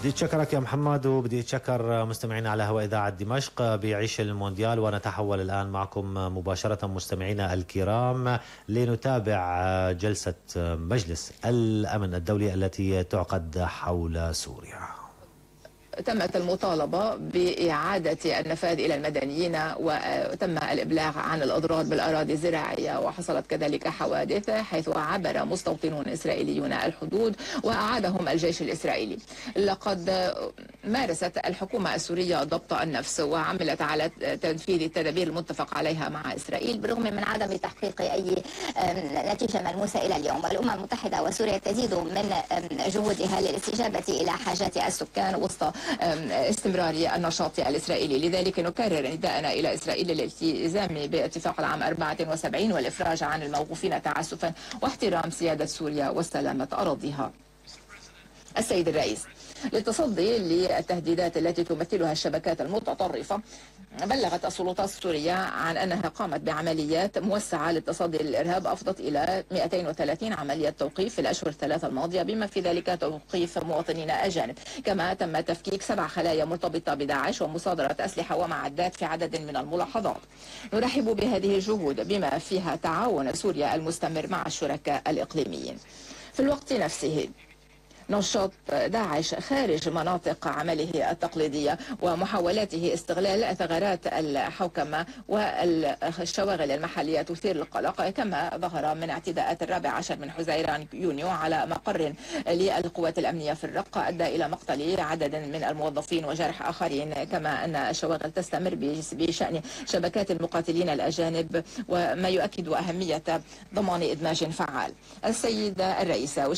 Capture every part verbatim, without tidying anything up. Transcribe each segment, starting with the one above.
بدي اتشكرك يا محمد، وبدي اتشكر مستمعينا على هواء اذاعه دمشق بيعيش المونديال. ونتحول الان معكم مباشره مستمعينا الكرام لنتابع جلسه مجلس الامن الدولي التي تعقد حول سوريا. تمت المطالبة بإعادة النفاذ إلى المدنيين، وتم الإبلاغ عن الأضرار بالأراضي الزراعية، وحصلت كذلك حوادث حيث عبر مستوطنون إسرائيليون الحدود وأعادهم الجيش الإسرائيلي. لقد مارست الحكومة السورية ضبط النفس وعملت على تنفيذ التدابير المتفق عليها مع إسرائيل بالرغم من عدم تحقيق أي نتيجة ملموسة إلى اليوم. والأمم المتحدة وسوريا تزيد من جهودها للاستجابة إلى حاجات السكان وسط استمرار النشاط الإسرائيلي. لذلك نكرر نداءنا إلى إسرائيل للالتزام باتفاق العام أربعة وسبعين والإفراج عن الموقوفين تعسفا واحترام سيادة سوريا وسلامة أراضيها. السيد الرئيس، للتصدي للتهديدات التي تمثلها الشبكات المتطرفة، بلغت السلطات السورية عن أنها قامت بعمليات موسعة للتصدي للإرهاب أفضت إلى مئتين وثلاثين عملية توقيف في الأشهر الثلاثة الماضية، بما في ذلك توقيف مواطنين أجانب. كما تم تفكيك سبع خلايا مرتبطة بداعش ومصادرة أسلحة ومعدات في عدد من الملاحظات. نرحب بهذه الجهود بما فيها تعاون سوريا المستمر مع الشركاء الإقليميين. في الوقت نفسه، نشاط داعش خارج مناطق عمله التقليدية ومحاولاته استغلال ثغرات الحوكمة والشواغل المحلية تثير القلق، كما ظهر من اعتداءات الرابع عشر من حزيران يونيو على مقر للقوات الأمنية في الرقة أدى إلى مقتل عدد من الموظفين وجرح آخرين. كما أن الشواغل تستمر بشأن شبكات المقاتلين الأجانب، وما يؤكد أهمية ضمان إدماج فعال. السيدة الرئيسة،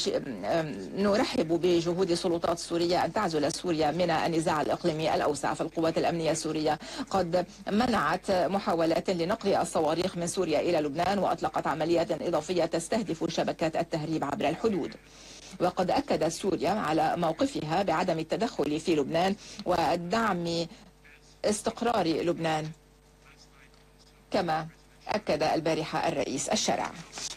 نرحب بجهود السلطات السورية أن تعزل سوريا من النزاع الإقليمي الأوسع. فالقوات الأمنية السورية قد منعت محاولات لنقل الصواريخ من سوريا إلى لبنان، وأطلقت عمليات إضافية تستهدف شبكات التهريب عبر الحدود. وقد أكدت سوريا على موقفها بعدم التدخل في لبنان ودعم استقرار لبنان، كما أكد البارحة الرئيس الشرع.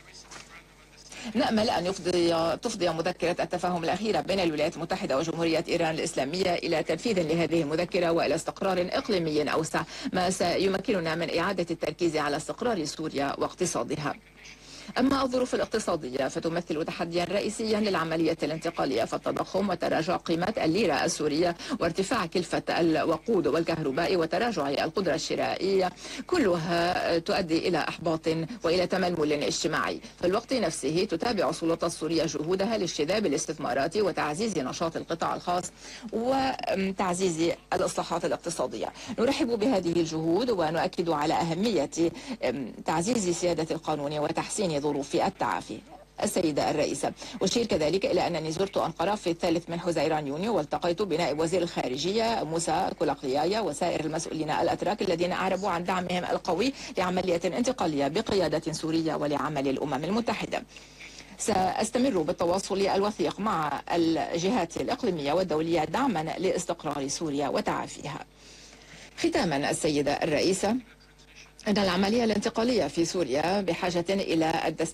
نأمل أن يفضي تفضي مذكرة التفاهم الأخيرة بين الولايات المتحدة وجمهورية إيران الإسلامية إلى تنفيذ لهذه المذكرة وإلى استقرار إقليمي أوسع، ما سيمكننا من إعادة التركيز على استقرار سوريا واقتصادها. أما الظروف الاقتصادية فتمثل تحديا رئيسيا للعملية الانتقالية، فالتضخم وتراجع قيمة الليرة السورية وارتفاع كلفة الوقود والكهرباء وتراجع القدرة الشرائية كلها تؤدي إلى إحباط وإلى تململ اجتماعي. في الوقت نفسه تتابع السلطات السورية جهودها لاجتذاب الاستثمارات وتعزيز نشاط القطاع الخاص وتعزيز الإصلاحات الاقتصادية. نرحب بهذه الجهود ونؤكد على أهمية تعزيز سيادة القانون وتحسين ظروف التعافي. السيدة الرئيسة، أشير كذلك إلى أنني زرت أنقرة في الثالث من حزيران يونيو، والتقيت بنائب وزير الخارجية موسى كولاقليايا وسائر المسؤولين الأتراك الذين أعربوا عن دعمهم القوي لعملية انتقالية بقيادة سورية ولعمل الأمم المتحدة. سأستمر بالتواصل الوثيق مع الجهات الإقليمية والدولية دعما لاستقرار سوريا وتعافيها. ختاما السيدة الرئيسة، أن العملية الانتقالية في سوريا بحاجة إلى الدستور